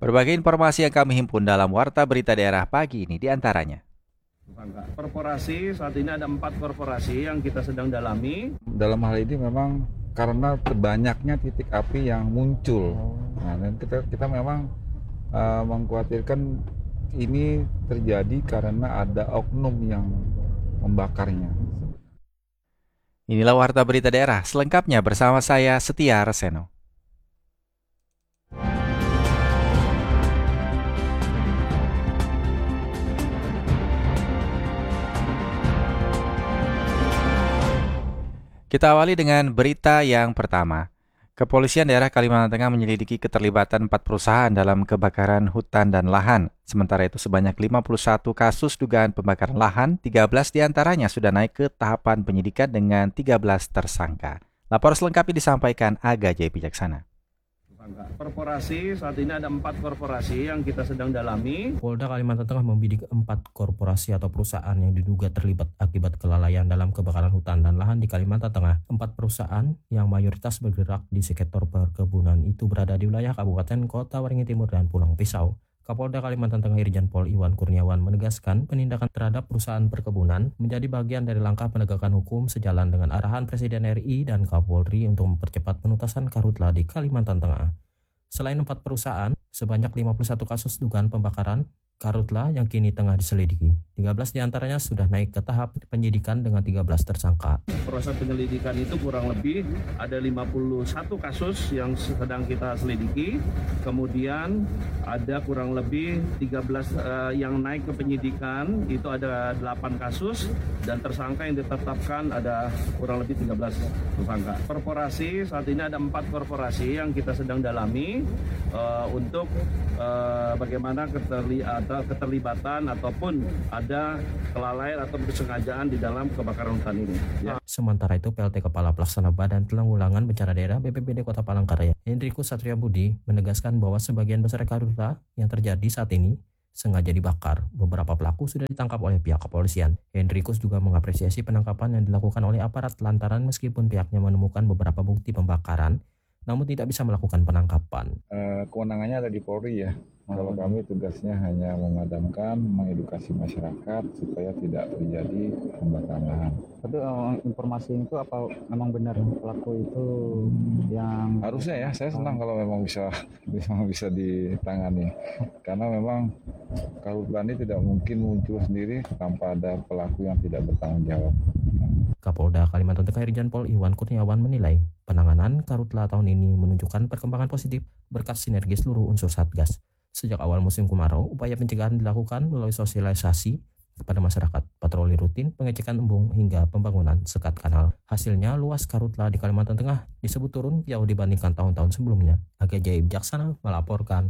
Berbagai informasi yang kami himpun dalam Warta Berita Daerah pagi ini diantaranya. Korporasi, saat ini ada 4 korporasi yang kita sedang dalami. Dalam hal ini memang karena banyaknya titik api yang muncul. Dan kita memang mengkhawatirkan ini terjadi karena ada oknum yang membakarnya. Inilah Warta Berita Daerah, selengkapnya bersama saya Setia Reseno. Kita awali dengan berita yang pertama. Kepolisian daerah Kalimantan Tengah menyelidiki keterlibatan 4 perusahaan dalam kebakaran hutan dan lahan. Sementara itu sebanyak 51 kasus dugaan pembakaran lahan, 13 diantaranya sudah naik ke tahapan penyidikan dengan 13 tersangka. Lapor selengkapnya disampaikan Aga Jaya Bijaksana. Korporasi, saat ini ada 4 korporasi yang kita sedang dalami. Polda Kalimantan Tengah membidik 4 korporasi atau perusahaan yang diduga terlibat akibat kelalaian dalam kebakaran hutan dan lahan di Kalimantan Tengah. 4 perusahaan yang mayoritas bergerak di sektor perkebunan itu berada di wilayah Kabupaten Kota Waringin Timur dan Pulang Pisau. Kapolda Kalimantan Tengah Irjen Pol Iwan Kurniawan menegaskan penindakan terhadap perusahaan perkebunan menjadi bagian dari langkah penegakan hukum sejalan dengan arahan Presiden RI dan Kapolri untuk mempercepat penuntasan karhutla di Kalimantan Tengah. Selain 4 perusahaan, sebanyak 51 kasus dugaan pembakaran karhutla yang kini tengah diselidiki. 13 diantaranya sudah naik ke tahap penyidikan dengan 13 tersangka. Proses penyelidikan itu kurang lebih ada 51 kasus yang sedang kita selidiki. Kemudian ada kurang lebih 13 yang naik ke penyidikan, itu ada 8 kasus. Dan tersangka yang ditetapkan ada kurang lebih 13 tersangka. Korporasi, saat ini ada 4 korporasi yang kita sedang dalami untuk bagaimana keterlibatan ataupun ada kelalaian atau kesengajaan di dalam kebakaran hutan ini. Ya. Sementara itu, PLT Kepala Pelaksana Badan Penanggulangan Bencana Daerah BPBD Kota Palangkaraya, Hendrikus Satria Budi, menegaskan bahwa sebagian besar karhutla yang terjadi saat ini sengaja dibakar. Beberapa pelaku sudah ditangkap oleh pihak kepolisian. Hendrikus juga mengapresiasi penangkapan yang dilakukan oleh aparat lantaran meskipun pihaknya menemukan beberapa bukti pembakaran, namun tidak bisa melakukan penangkapan. Kewenangannya ada di Polri ya. Kalau kami tugasnya hanya memadamkan, mengedukasi masyarakat supaya tidak terjadi pembakaran lahan. Tapi informasi itu apa memang benar pelaku itu yang harusnya ya, saya senang kalau memang bisa ditangani. Karena memang karhutla ini tidak mungkin muncul sendiri tanpa ada pelaku yang tidak bertanggung jawab. Kapolda Kalimantan Tengah Irjen Pol Iwan Kurniawan menilai penanganan karhutla tahun ini menunjukkan perkembangan positif berkat sinergi seluruh unsur Satgas. Sejak awal musim kemarau, upaya pencegahan dilakukan melalui sosialisasi kepada masyarakat, patroli rutin, pengecekan embung, hingga pembangunan sekat kanal. Hasilnya, luas karhutla di Kalimantan Tengah disebut turun jauh dibandingkan tahun-tahun sebelumnya. Aga Jaya Bijaksana melaporkan.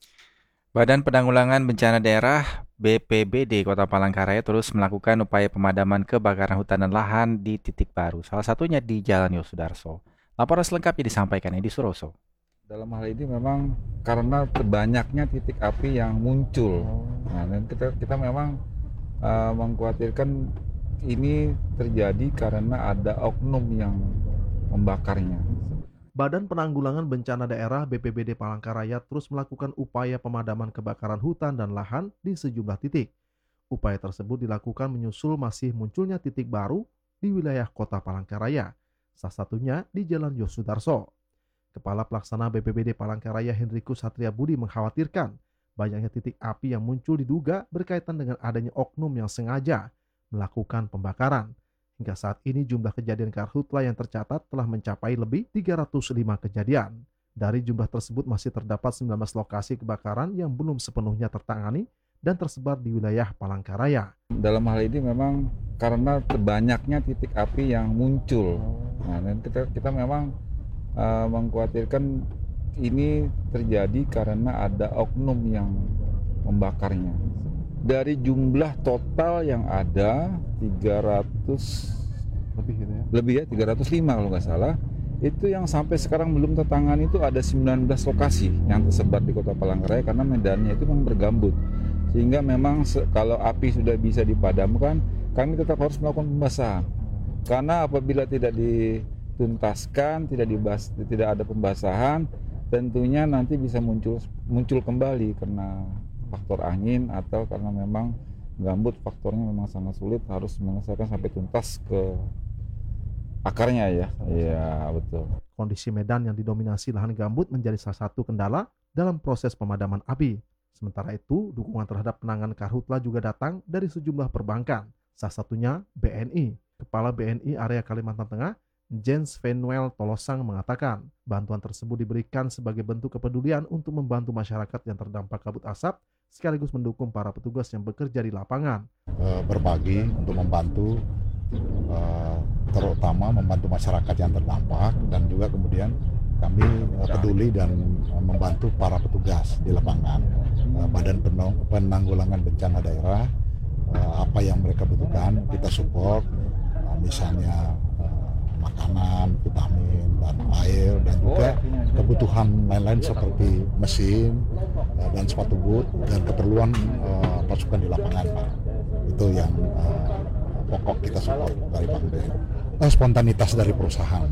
Badan Penanggulangan Bencana Daerah BPBD Kota Palangkaraya terus melakukan upaya pemadaman kebakaran hutan dan lahan di titik baru, salah satunya di Jalan Yosudarso. Laporan selengkapnya disampaikan Edi Suroso. Dalam hal ini memang karena banyaknya titik api yang muncul. Dan kita memang mengkhawatirkan ini terjadi karena ada oknum yang membakarnya. Badan Penanggulangan Bencana Daerah BPBD Palangkaraya terus melakukan upaya pemadaman kebakaran hutan dan lahan di sejumlah titik. Upaya tersebut dilakukan menyusul masih munculnya titik baru di wilayah Kota Palangkaraya, salah satunya di Jalan Yosudarso. Kepala Pelaksana BPBD Palangkaraya Hendrikus Satria Budi mengkhawatirkan banyaknya titik api yang muncul diduga berkaitan dengan adanya oknum yang sengaja melakukan pembakaran. Hingga saat ini jumlah kejadian karhutla yang tercatat telah mencapai lebih 305 kejadian. Dari jumlah tersebut masih terdapat 19 lokasi kebakaran yang belum sepenuhnya tertangani dan tersebar di wilayah Palangkaraya. Dalam hal ini memang karena banyaknya titik api yang muncul. Dan kita memang mengkhawatirkan ini terjadi karena ada oknum yang membakarnya. Dari jumlah total yang ada 300 lebih ya 305 kalau nggak salah, itu yang sampai sekarang belum tertangani itu ada 19 lokasi yang tersebar di Kota Palangkaraya karena medannya itu memang bergambut. Sehingga memang kalau api sudah bisa dipadamkan, kami tetap harus melakukan pembasahan. Karena apabila tidak dituntaskan, tidak ada pembasahan, tentunya nanti bisa muncul kembali karena faktor angin atau karena memang gambut faktornya memang sangat sulit, harus menyelesaikan sampai tuntas ke akarnya ya. Iya, betul. Kondisi medan yang didominasi lahan gambut menjadi salah satu kendala dalam proses pemadaman api. Sementara itu, dukungan terhadap penanganan karhutla juga datang dari sejumlah perbankan, salah satunya BNI. Kepala BNI area Kalimantan Tengah, Jens Venuel Tolosang mengatakan, bantuan tersebut diberikan sebagai bentuk kepedulian untuk membantu masyarakat yang terdampak kabut asap, sekaligus mendukung para petugas yang bekerja di lapangan. Berbagi untuk membantu, terutama membantu masyarakat yang terdampak, dan juga kemudian kami peduli dan membantu para petugas di lapangan, Badan Penanggulangan Bencana Daerah, apa yang mereka butuhkan kita support, misalnya makanan, vitamin, dan air, dan juga kebutuhan lain-lain seperti mesin dan sepatu boot dan keperluan pasukan di lapangan, Pak. Itu yang pokok kita support dari Bank BNI. Spontanitas dari perusahaan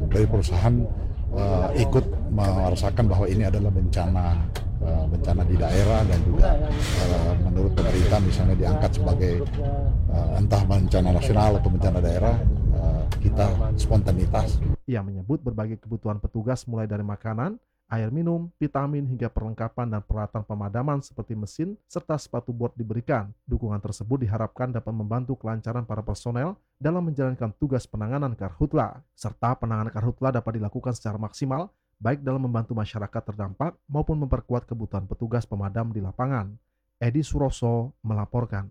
ikut merasakan bahwa ini adalah bencana di daerah, dan juga menurut pemerintah misalnya diangkat sebagai entah bencana nasional atau bencana daerah, kita spontanitas. Ia menyebut berbagai kebutuhan petugas mulai dari makanan, air minum, vitamin, hingga perlengkapan dan peralatan pemadaman seperti mesin serta sepatu boot diberikan. Dukungan tersebut diharapkan dapat membantu kelancaran para personel dalam menjalankan tugas penanganan karhutla, serta penanganan karhutla dapat dilakukan secara maksimal baik dalam membantu masyarakat terdampak maupun memperkuat kebutuhan petugas pemadam di lapangan. Edi Suroso melaporkan.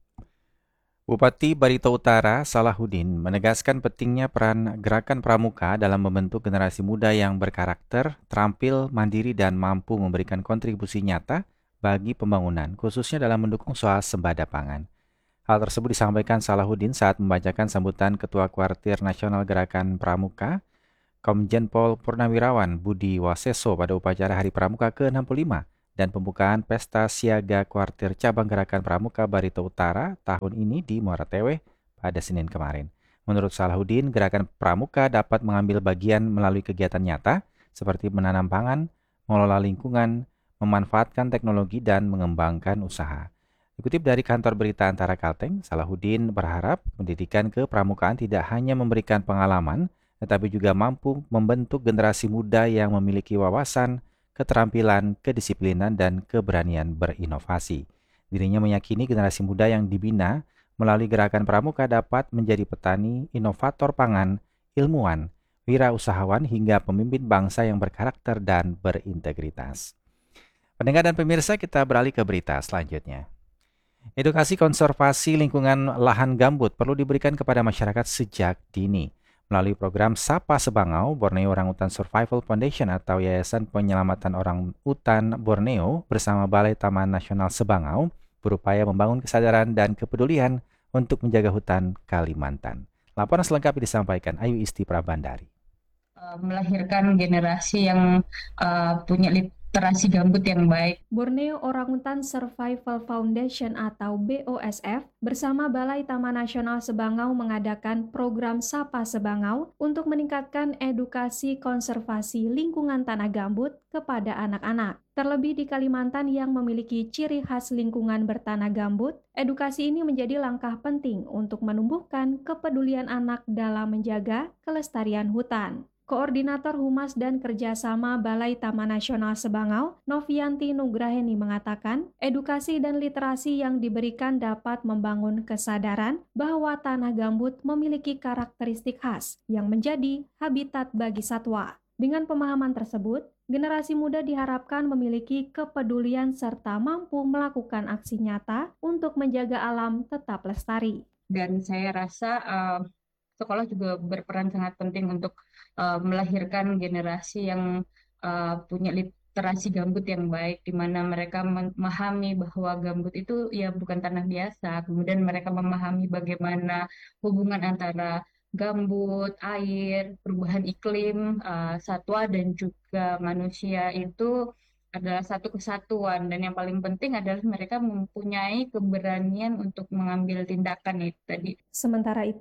Bupati Barito Utara, Salahuddin, menegaskan pentingnya peran gerakan pramuka dalam membentuk generasi muda yang berkarakter, terampil, mandiri, dan mampu memberikan kontribusi nyata bagi pembangunan, khususnya dalam mendukung swasembada pangan. Hal tersebut disampaikan Salahuddin saat membacakan sambutan Ketua Kuartir Nasional Gerakan Pramuka, Komjen Pol Purnawirawan Budi Waseso pada upacara Hari Pramuka ke-65 dan pembukaan Pesta Siaga Kuartir Cabang Gerakan Pramuka Barito Utara tahun ini di Muara Tewe pada Senin kemarin. Menurut Salahuddin, Gerakan Pramuka dapat mengambil bagian melalui kegiatan nyata seperti menanam pangan, mengelola lingkungan, memanfaatkan teknologi, dan mengembangkan usaha. Dikutip dari kantor berita Antara Kalteng, Salahuddin berharap pendidikan kepramukaan tidak hanya memberikan pengalaman, tetapi juga mampu membentuk generasi muda yang memiliki wawasan, keterampilan, kedisiplinan, dan keberanian berinovasi. Dirinya meyakini generasi muda yang dibina melalui Gerakan Pramuka dapat menjadi petani, inovator pangan, ilmuwan, wirausahawan, hingga pemimpin bangsa yang berkarakter dan berintegritas. Pendengar dan pemirsa, kita beralih ke berita selanjutnya. Edukasi konservasi lingkungan lahan gambut perlu diberikan kepada masyarakat sejak dini. Melalui program Sapa Sebangau, Borneo Orangutan Survival Foundation atau Yayasan Penyelamatan Orang Utan Borneo bersama Balai Taman Nasional Sebangau berupaya membangun kesadaran dan kepedulian untuk menjaga hutan Kalimantan. Laporan selengkapnya disampaikan Ayu Isti Prabandari. Melahirkan generasi yang punya literasi gambut yang baik. Borneo Orangutan Survival Foundation atau BOSF bersama Balai Taman Nasional Sebangau mengadakan program Sapa Sebangau untuk meningkatkan edukasi konservasi lingkungan tanah gambut kepada anak-anak. Terlebih di Kalimantan yang memiliki ciri khas lingkungan bertanah gambut, edukasi ini menjadi langkah penting untuk menumbuhkan kepedulian anak dalam menjaga kelestarian hutan. Koordinator Humas dan Kerjasama Balai Taman Nasional Sebangau, Novianti Nugraheni mengatakan, edukasi dan literasi yang diberikan dapat membangun kesadaran bahwa tanah gambut memiliki karakteristik khas yang menjadi habitat bagi satwa. Dengan pemahaman tersebut, generasi muda diharapkan memiliki kepedulian serta mampu melakukan aksi nyata untuk menjaga alam tetap lestari. Dan saya rasa sekolah juga berperan sangat penting untuk melahirkan generasi yang punya literasi gambut yang baik, di mana mereka memahami bahwa gambut itu ya bukan tanah biasa. Kemudian mereka memahami bagaimana hubungan antara gambut, air, perubahan iklim, satwa dan juga manusia itu adalah satu kesatuan, dan yang paling penting adalah mereka mempunyai keberanian untuk mengambil tindakan itu tadi. Sementara itu,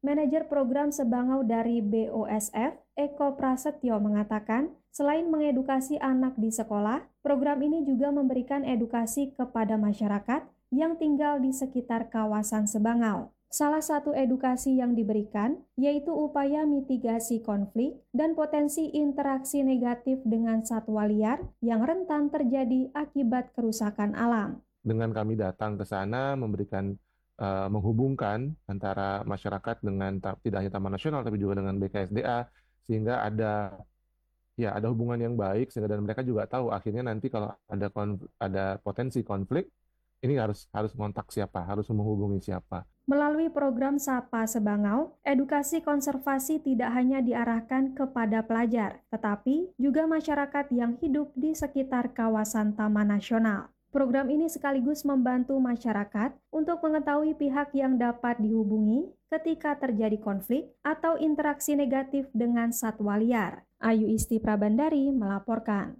Manajer program Sebangau dari BOSF, Eko Prasetyo mengatakan, selain mengedukasi anak di sekolah, program ini juga memberikan edukasi kepada masyarakat yang tinggal di sekitar kawasan Sebangau. Salah satu edukasi yang diberikan yaitu upaya mitigasi konflik dan potensi interaksi negatif dengan satwa liar yang rentan terjadi akibat kerusakan alam. Dengan kami datang ke sana memberikan menghubungkan antara masyarakat dengan tidak hanya Taman Nasional tapi juga dengan BKSDA sehingga ada hubungan yang baik sehingga dan mereka juga tahu akhirnya nanti kalau ada potensi konflik ini harus kontak siapa, harus menghubungi siapa. Melalui program Sapa Sebangau, edukasi konservasi tidak hanya diarahkan kepada pelajar, tetapi juga masyarakat yang hidup di sekitar kawasan Taman Nasional. Program ini sekaligus membantu masyarakat untuk mengetahui pihak yang dapat dihubungi ketika terjadi konflik atau interaksi negatif dengan satwa liar. Ayu Isti Prabandari melaporkan.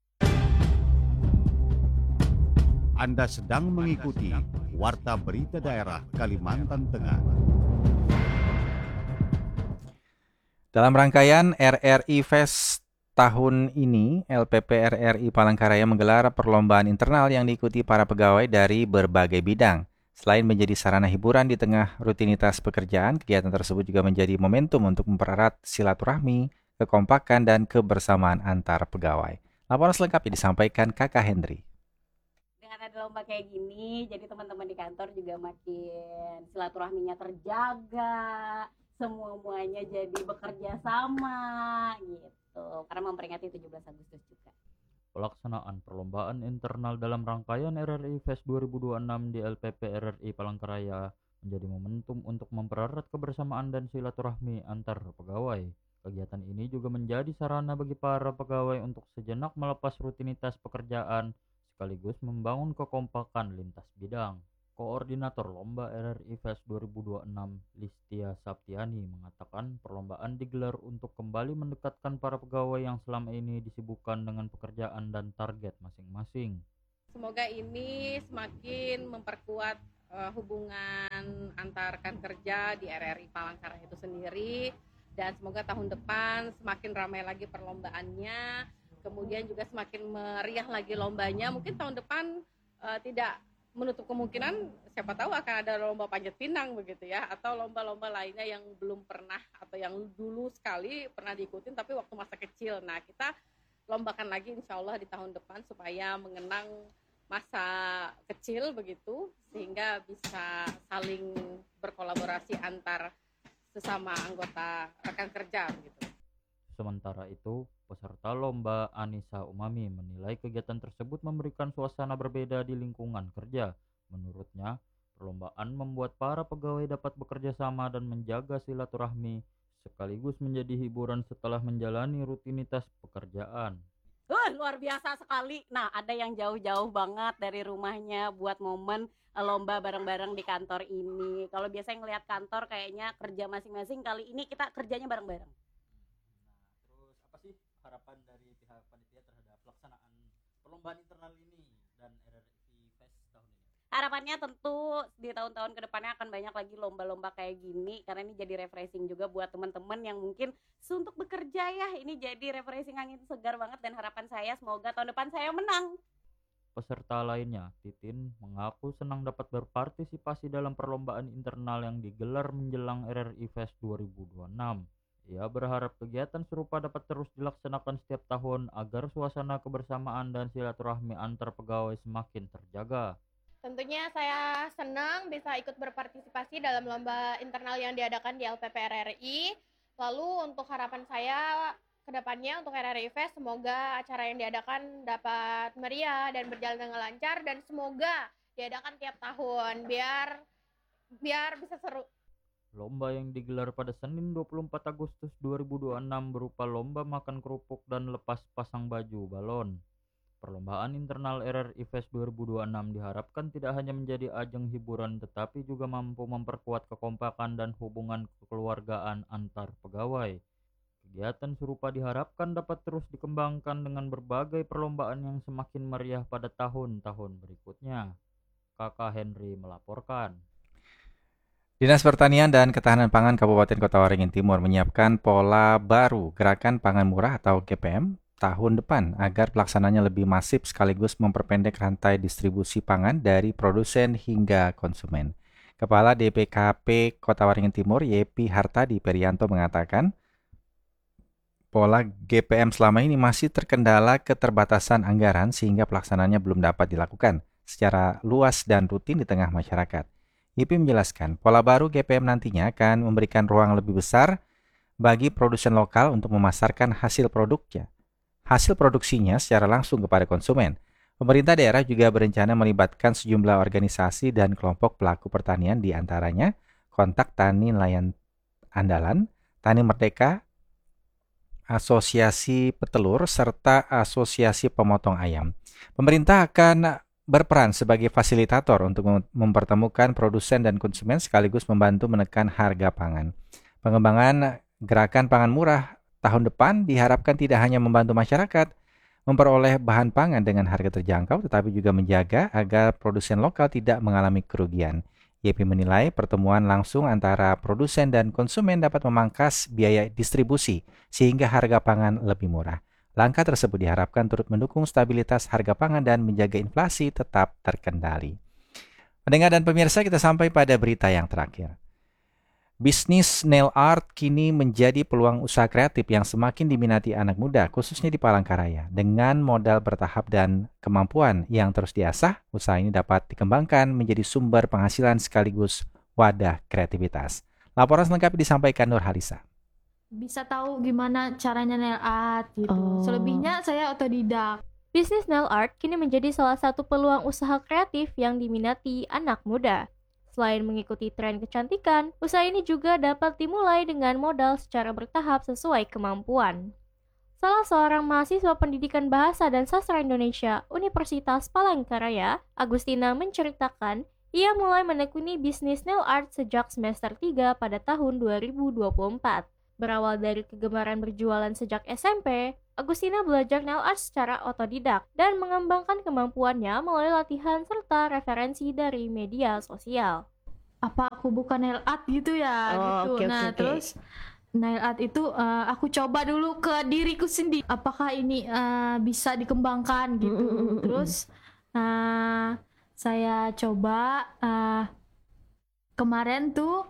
Anda sedang mengikuti Warta Berita Daerah Kalimantan Tengah. Dalam rangkaian RRI Fest tahun ini, LPP RRI Palangkaraya menggelar perlombaan internal yang diikuti para pegawai dari berbagai bidang. Selain menjadi sarana hiburan di tengah rutinitas pekerjaan, kegiatan tersebut juga menjadi momentum untuk mempererat silaturahmi, kekompakan, dan kebersamaan antar pegawai. Laporan selengkapnya disampaikan Kakak Hendri. Dengan ada lomba kayak gini, jadi teman-teman di kantor juga makin silaturahminya terjaga, semuanya jadi bekerja sama gitu, karena memperingati 17 Agustus juga. Pelaksanaan perlombaan internal dalam rangkaian RRI Fest 2026 di LPP RRI Palangkaraya menjadi momentum untuk mempererat kebersamaan dan silaturahmi antar pegawai. Kegiatan ini juga menjadi sarana bagi para pegawai untuk sejenak melepas rutinitas pekerjaan sekaligus membangun kekompakan lintas bidang. Koordinator Lomba RRI Fest 2026, Listia Saptiani, mengatakan perlombaan digelar untuk kembali mendekatkan para pegawai yang selama ini disibukkan dengan pekerjaan dan target masing-masing. Semoga ini semakin memperkuat hubungan antar rekan kerja di RRI Palangkaraya itu sendiri, dan semoga tahun depan semakin ramai lagi perlombaannya. Kemudian juga semakin meriah lagi lombanya. Mungkin tahun depan tidak menutup kemungkinan siapa tahu akan ada lomba panjat pinang begitu ya, atau lomba-lomba lainnya yang belum pernah atau yang dulu sekali pernah diikutin tapi waktu masa kecil. Nah, kita lombakan lagi insya Allah di tahun depan supaya mengenang masa kecil begitu, sehingga bisa saling berkolaborasi antar sesama anggota rekan kerja begitu. Sementara itu, peserta lomba Anissa Umami menilai kegiatan tersebut memberikan suasana berbeda di lingkungan kerja. Menurutnya, perlombaan membuat para pegawai dapat bekerja sama dan menjaga silaturahmi, sekaligus menjadi hiburan setelah menjalani rutinitas pekerjaan. Luar biasa sekali. Nah, ada yang jauh-jauh banget dari rumahnya buat momen lomba bareng-bareng di kantor ini. Kalau biasanya ngelihat kantor kayaknya kerja masing-masing, kali ini kita kerjanya bareng-bareng. Harapan dari pihak panitia terhadap pelaksanaan perlombaan internal ini dan RRI Fest tahun ini? Harapannya tentu di tahun-tahun kedepannya akan banyak lagi lomba-lomba kayak gini, karena ini jadi refreshing juga buat teman-teman yang mungkin suntuk bekerja ya. Ini jadi refreshing, angin segar banget, dan harapan saya semoga tahun depan saya menang. Peserta lainnya, Titin, mengaku senang dapat berpartisipasi dalam perlombaan internal yang digelar menjelang RRI Fest 2026. Ia berharap kegiatan serupa dapat terus dilaksanakan setiap tahun agar suasana kebersamaan dan silaturahmi antar pegawai semakin terjaga. Tentunya saya senang bisa ikut berpartisipasi dalam lomba internal yang diadakan di LPP RRI. Lalu untuk harapan saya ke depannya untuk RRI Fest, semoga acara yang diadakan dapat meriah dan berjalan dengan lancar, dan semoga diadakan tiap tahun biar bisa seru. Lomba yang digelar pada Senin 24 Agustus 2026 berupa lomba makan kerupuk dan lepas pasang baju balon. Perlombaan internal RRI Fest 2026 diharapkan tidak hanya menjadi ajang hiburan tetapi juga mampu memperkuat kekompakan dan hubungan kekeluargaan antar pegawai. Kegiatan serupa diharapkan dapat terus dikembangkan dengan berbagai perlombaan yang semakin meriah pada tahun-tahun berikutnya. Kakak Henry melaporkan. Dinas Pertanian dan Ketahanan Pangan Kabupaten Kota Waringin Timur menyiapkan pola baru Gerakan Pangan Murah atau GPM tahun depan agar pelaksananya lebih masif sekaligus memperpendek rantai distribusi pangan dari produsen hingga konsumen. Kepala DPKP Kota Waringin Timur, Yepi Hartadi Perianto mengatakan, pola GPM selama ini masih terkendala keterbatasan anggaran sehingga pelaksananya belum dapat dilakukan secara luas dan rutin di tengah masyarakat. YP menjelaskan, pola baru GPM nantinya akan memberikan ruang lebih besar bagi produsen lokal untuk memasarkan hasil produksinya secara langsung kepada konsumen. Pemerintah daerah juga berencana melibatkan sejumlah organisasi dan kelompok pelaku pertanian, di antaranya Kontak Tani Nelayan Andalan, Tani Merdeka, Asosiasi Petelur, serta Asosiasi Pemotong Ayam. Pemerintah akan berperan sebagai fasilitator untuk mempertemukan produsen dan konsumen sekaligus membantu menekan harga pangan. Pengembangan Gerakan Pangan Murah tahun depan diharapkan tidak hanya membantu masyarakat memperoleh bahan pangan dengan harga terjangkau, tetapi juga menjaga agar produsen lokal tidak mengalami kerugian. YP menilai pertemuan langsung antara produsen dan konsumen dapat memangkas biaya distribusi sehingga harga pangan lebih murah. Langkah tersebut diharapkan turut mendukung stabilitas harga pangan dan menjaga inflasi tetap terkendali. Pendengar dan pemirsa, kita sampai pada berita yang terakhir. Bisnis nail art kini menjadi peluang usaha kreatif yang semakin diminati anak muda, khususnya di Palangkaraya. Dengan modal bertahap dan kemampuan yang terus diasah, usaha ini dapat dikembangkan menjadi sumber penghasilan sekaligus wadah kreativitas. Laporan selengkapnya disampaikan Nur Halisa. Bisa tahu gimana caranya nail art gitu. Selebihnya saya otodidak. Bisnis nail art kini menjadi salah satu peluang usaha kreatif yang diminati anak muda. Selain mengikuti tren kecantikan, usaha ini juga dapat dimulai dengan modal secara bertahap sesuai kemampuan. Salah seorang mahasiswa pendidikan bahasa dan sastra Indonesia Universitas Palangkaraya, Agustina menceritakan, ia mulai menekuni bisnis nail art sejak semester 3 pada tahun 2024. Berawal dari kegemaran berjualan sejak SMP, Agustina belajar nail art secara otodidak dan mengembangkan kemampuannya melalui latihan serta referensi dari media sosial. Apa aku buka nail art gitu ya? Gitu. Nah, terus nail art itu aku coba dulu ke diriku sendiri. Apakah ini bisa dikembangkan gitu? Terus saya coba kemarin tuh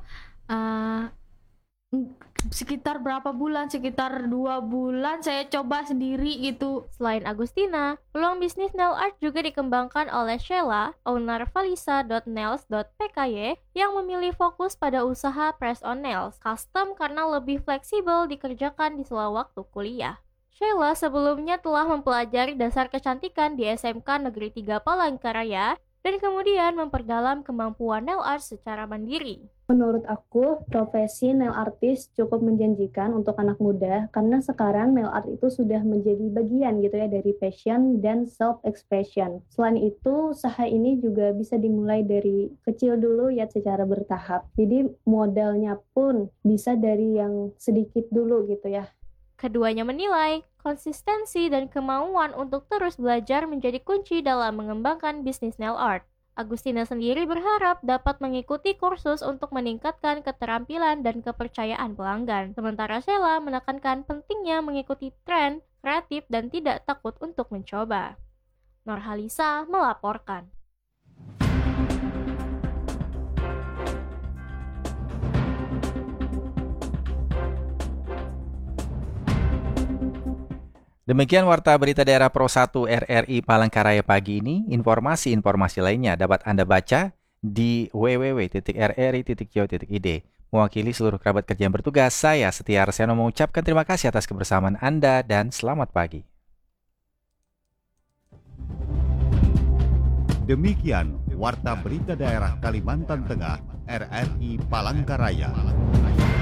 sekitar berapa bulan, sekitar 2 bulan saya coba sendiri gitu. Selain Agustina, peluang bisnis nail art juga dikembangkan oleh Sheila, owner valisa.nails.pky yang memilih fokus pada usaha press on nails custom karena lebih fleksibel dikerjakan di sela waktu kuliah. Sheila sebelumnya telah mempelajari dasar kecantikan di SMK Negeri 3 Palangkaraya dan kemudian memperdalam kemampuan nail art secara mandiri. Menurut aku, profesi nail artist cukup menjanjikan untuk anak muda karena sekarang nail art itu sudah menjadi bagian gitu ya dari passion dan self-expression. Selain itu, usaha ini juga bisa dimulai dari kecil dulu ya secara bertahap. Jadi modalnya pun bisa dari yang sedikit dulu gitu ya. Keduanya menilai konsistensi dan kemauan untuk terus belajar menjadi kunci dalam mengembangkan bisnis nail art. Agustina sendiri berharap dapat mengikuti kursus untuk meningkatkan keterampilan dan kepercayaan pelanggan. Sementara Sheila menekankan pentingnya mengikuti tren, kreatif, dan tidak takut untuk mencoba. Nur Halisa melaporkan. Demikian Warta Berita Daerah Pro 1 RRI Palangkaraya pagi ini. Informasi-informasi lainnya dapat Anda baca di www.rri.co.id. Mewakili seluruh kerabat kerja yang bertugas, saya Setia Arseno mengucapkan terima kasih atas kebersamaan Anda dan selamat pagi. Demikian Warta Berita Daerah Kalimantan Tengah RRI Palangkaraya.